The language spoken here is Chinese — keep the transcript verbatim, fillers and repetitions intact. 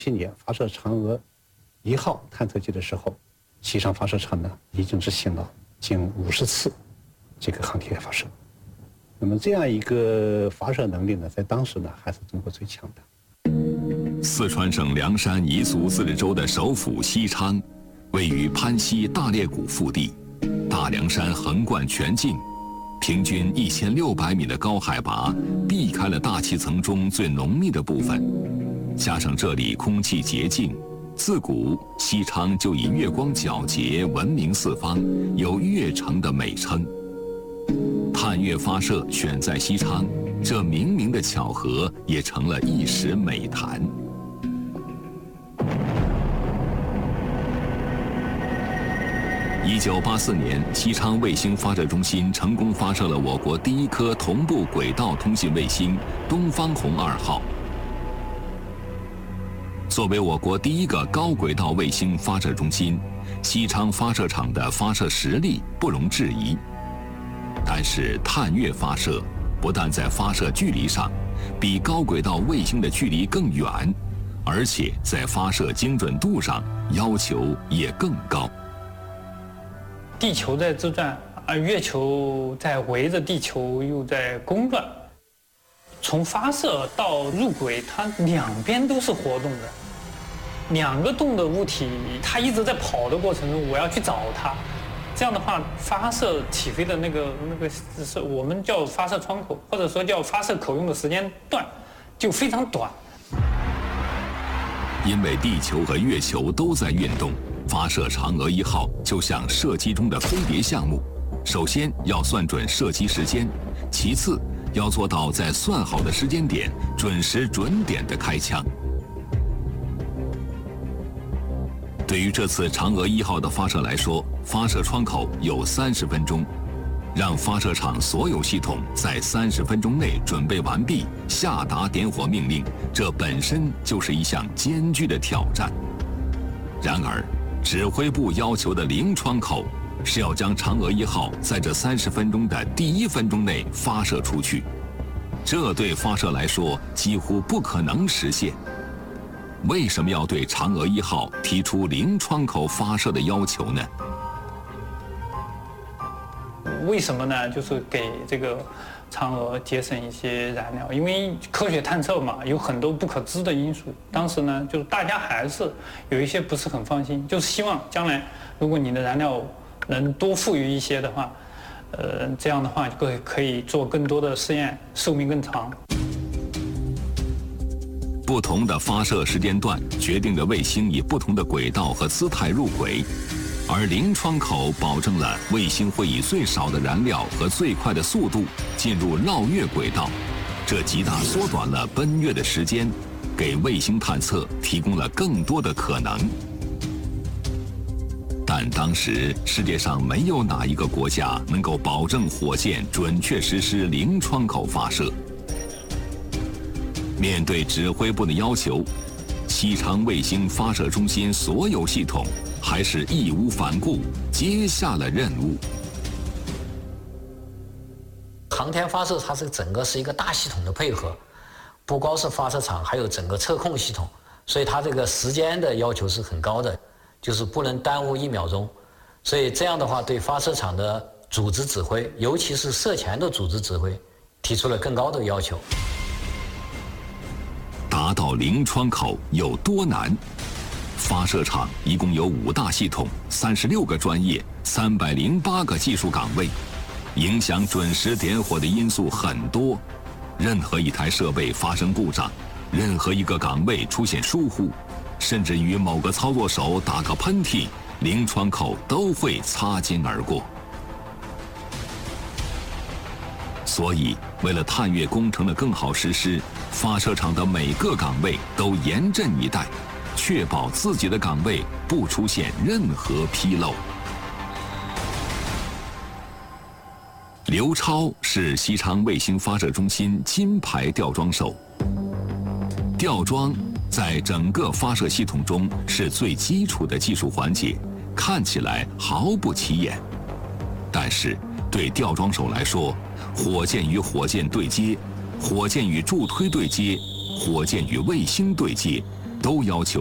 去年发射嫦娥一号探测器的时候，西昌发射场呢已经执行了近五十次这个航天发射。那么这样一个发射能力呢，在当时呢还是中国最强的。 四川省凉山彝族自治州的首府西昌，位于攀西大裂谷腹地，大凉山横贯全境，平均一千六百米的高海拔，避开了大气层中最浓密的部分，加上这里空气洁净，自古西昌就以月光皎洁闻名四方，有月城的美称。探月发射选在西昌，这冥冥的巧合也成了一时美谈。一九八四年，西昌卫星发射中心成功发射了我国第一颗同步轨道通信卫星“东方红二号”。作为我国第一个高轨道卫星发射中心，西昌发射场的发射实力不容置疑。但是，探月发射不但在发射距离上比高轨道卫星的距离更远，而且在发射精准度上要求也更高。 地球在自转，而月球在围着地球又在公转。从发射到入轨，它两边都是活动的，两个动的物体，它一直在跑的过程中，我要去找它。这样的话，发射起飞的那个那个是我们叫发射窗口，或者说叫发射口用的时间段，就非常短。 因为地球和月球都在运动，发射嫦娥一号就像射击中的飞碟项目，首先要算准射击时间，其次要做到在算好的时间点准时准点的开枪。对于这次嫦娥一号的发射来说，发射窗口有三十分钟，让发射场所有系统在三十分钟内准备完毕，下达点火命令，这本身就是一项艰巨的挑战。然而，指挥部要求的零窗口是要将嫦娥一号在这三十分钟的第一分钟内发射出去，这对发射来说几乎不可能实现。为什么要对嫦娥一号提出零窗口发射的要求呢？ 为什么呢？就是给这个嫦娥节省一些燃料，因为科学探测嘛，有很多不可知的因素。当时呢，就是大家还是有一些不是很放心，就是希望将来如果你的燃料能多富裕一些的话，呃，这样的话可以可以做更多的试验，寿命更长。 不同的发射时间段决定着卫星以不同的轨道和姿态入轨，而零窗口保证了卫星会以最少的燃料和最快的速度进入绕月轨道，这极大缩短了奔月的时间，给卫星探测提供了更多的可能。但当时世界上没有哪一个国家能够保证火箭准确实施零窗口发射。面对指挥部的要求，西昌卫星发射中心所有系统还是义无反顾接下了任务。 航天发射它是整个是一个大系统的配合，不光是发射场，还有整个测控系统，所以它这个时间的要求是很高的，就是不能耽误一秒钟。所以这样的话，对发射场的组织指挥，尤其是射前的组织指挥，提出了更高的要求。 达到零窗口有多难？发射场一共有五大系统、三十六个专业、三百零八个技术岗位，影响准时点火的因素很多。任何一台设备发生故障，任何一个岗位出现疏忽，甚至于某个操作手打个喷嚏，零窗口都会擦肩而过。所以，为了探月工程的更好实施，发射场的每个岗位都严阵以待，确保自己的岗位不出现任何纰漏。刘超是西昌卫星发射中心金牌吊装手。吊装在整个发射系统中是最基础的技术环节，看起来毫不起眼，但是对吊装手来说，火箭与火箭对接，火箭与助推对接，火箭与卫星对接， 都要求